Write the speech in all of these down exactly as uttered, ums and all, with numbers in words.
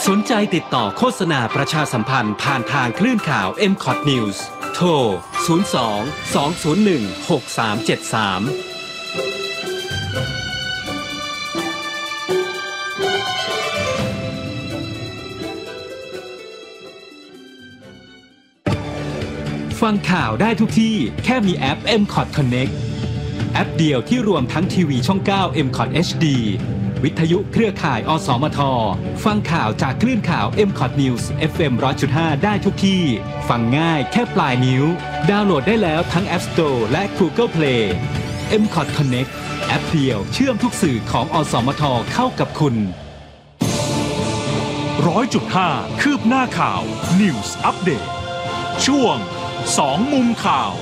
สนใจติดต่อโฆษณาประชาสัมพันธ์ผ่านทางคลื่นข่าว เอ็ม คอท News โทร ศูนย์ สอง สอง ศูนย์ หนึ่ง หก สาม เจ็ด สาม ฟังข่าวได้ทุกที่แค่มีแอป เอ็ม คอท Connect แอปเดียวที่รวมทั้งทีวีช่อง เก้า เอ็ม คอท เอช ดี วิทยุเครือข่าย อสมท ฟังข่าวจากคลื่นข่าว เอ็ม คอท News เอฟ เอ็ม หนึ่งร้อยจุดห้า ได้ทุกที่ ฟังง่ายแค่ปลายนิ้ว ดาวน์โหลดได้แล้วทั้ง App Store และ Google Play เอ็ม คอท Connect แอปเดียวเชื่อมทุกสื่อของ อสมท เข้ากับคุณร้อยจุดห้า คืบหน้าข่าว News Update ช่วงสองมุมข่าว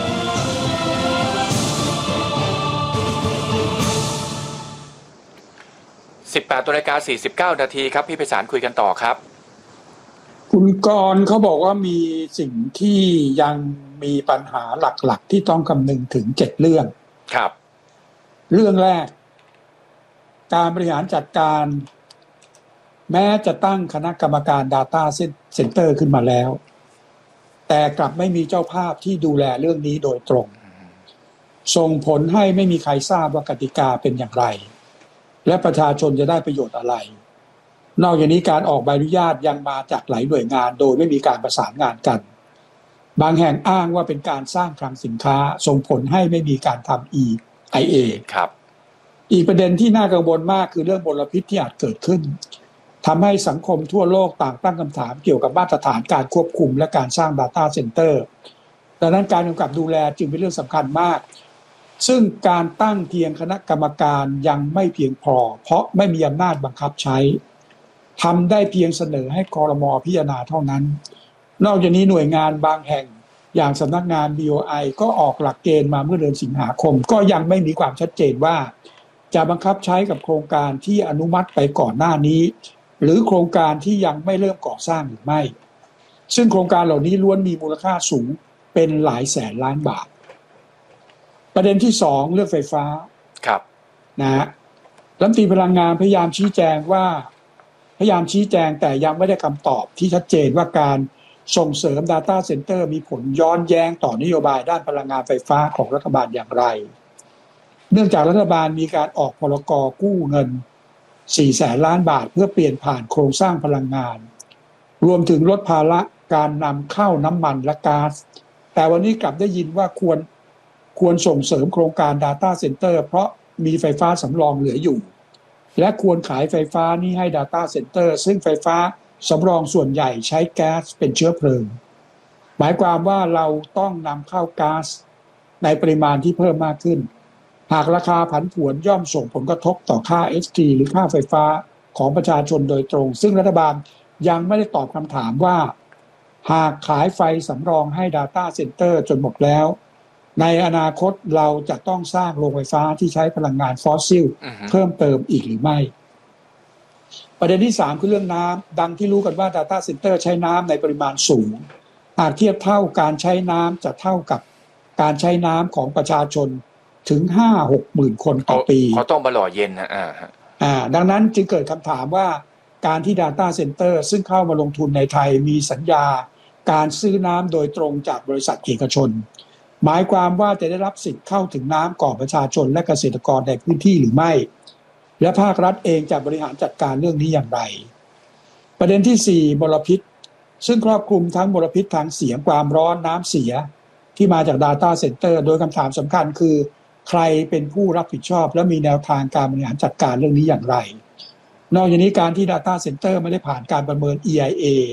สิบแปดนาฬิกาสี่สิบเก้านาทีครับพี่ไพศาลคุยกันต่อครับคุณกรณ์เขาบอกว่ามีสิ่งที่ยังมีปัญหาหลักๆที่ต้องคำนึงถึงเจ็ดเรื่องครับเรื่องแรกการบริหารจัดการแม้จะตั้งคณะกรรมการ Data Center ขึ้นมาแล้วแต่กลับไม่มีเจ้าภาพที่ดูแลเรื่องนี้โดยตรงส่งผลให้ไม่มีใครทราบว่ากติกาเป็นอย่างไรและประชาชนจะได้ประโยชน์อะไรนอกจากนี้การออกใบอนุญาตยังมาจากหลายหน่วยงานโดยไม่มีการประสานงานกันบางแห่งอ้างว่าเป็นการสร้างคลังสินค้าส่งผลให้ไม่มีการทำ อี ไอ เอครับอีกประเด็นที่น่ากังวลมากคือเรื่องมลพิษที่อาจเกิดขึ้นทำให้สังคมทั่วโลกต่างตั้งคำถามเกี่ยวกับมาตรฐานการควบคุมและการสร้าง Data Center ดังนั้นการกำกับดูแลจึงเป็นเรื่องสำคัญมากซึ่งการตั้งเพียงคณะกรรมการยังไม่เพียงพอเพราะไม่มีอำนาจบังคับใช้ทำได้เพียงเสนอให้ครม.พิจารณาเท่านั้นนอกจากนี้หน่วยงานบางแห่งอย่างสำนักงาน บี โอ ไอ ก็ออกหลักเกณฑ์มาเมื่อเดือนสิงหาคมก็ยังไม่มีความชัดเจนว่าจะบังคับใช้กับโครงการที่อนุมัติไปก่อนหน้านี้หรือโครงการที่ยังไม่เริ่มก่อสร้างหรือไม่ซึ่งโครงการเหล่านี้ล้วนมีมูลค่าสูงเป็นหลายแสนล้านบาทประเด็นที่สองเรื่องไฟฟ้าครับนะฮะรัฐมนตรีพลังงานพยายามชี้แจงว่าพยายามชี้แจงแต่ยังไม่ได้คำตอบที่ชัดเจนว่าการส่งเสริม Data Center มีผลย้อนแย้งต่อนโยบายด้านพลังงานไฟฟ้าของรัฐบาลอย่างไรเนื่องจากรัฐบาลมีการออกพรก.กู้เงินสี่แสนล้านบาทเพื่อเปลี่ยนผ่านโครงสร้างพลังงานรวมถึงลดภาระการนำเข้าน้ำมันและก๊าซแต่วันนี้กลับได้ยินว่าควรควรส่งเสริมโครงการ Data Center เพราะมีไฟฟ้าสำรองเหลืออยู่และควรขายไฟฟ้านี้ให้ Data Center ซึ่งไฟฟ้าสำรองส่วนใหญ่ใช้แก๊สเป็นเชื้อเพลิงหมายความว่าเราต้องนำเข้าก๊าซในปริมาณที่เพิ่มมากขึ้นหากราคาผันผวนย่อมส่งผลกระทบต่อค่า เอส ที หรือค่าไฟฟ้าของประชาชนโดยตรงซึ่งรัฐบาลยังไม่ได้ตอบคำถามว่าหากขายไฟสำรองให้ Data Center จนหมดแล้วในอนาคตเราจะต้องสร้างโรงไฟฟ้าที่ใช้พลังงานฟอสซิล uh-huh. เพิ่มเติมอีกหรือไม่ประเด็นที่สามคือเรื่องน้ำดังที่รู้กันว่า Data Center ใช้น้ำในปริมาณสูงหากเทียบเท่าการใช้น้ำจะเท่ากับการใช้น้ำของประชาชนถึง ห้าหก หมื่นคนต่อปีเขาต้องมาหล่อเย็นนะอ่าอ่าดังนั้นจึงเกิดคำถามว่าการที่ Data Center ซึ่งเข้ามาลงทุนในไทยมีสัญญาการซื้อน้ำโดยตรงจากบริษัทเอกชนหมายความว่าจะได้รับสิทธิ์เข้าถึงน้ำก่อประชาชนและเกษตรกรในพื้นที่หรือไม่และภาครัฐเองจะบริหารจัดการเรื่องนี้อย่างไรประเด็นที่สี่มลพิษซึ่งครอบคลุมทั้งมลพิษทางเสียงความร้อนน้ำเสียที่มาจาก Data Center โดยคำถามสำคัญคือใครเป็นผู้รับผิดชอบและมีแนวทางการบริหารจัดการเรื่องนี้อย่างไรนอกจากนี้การที่ Data Center ไม่ได้ผ่านการประเมิน อี ไอ เอ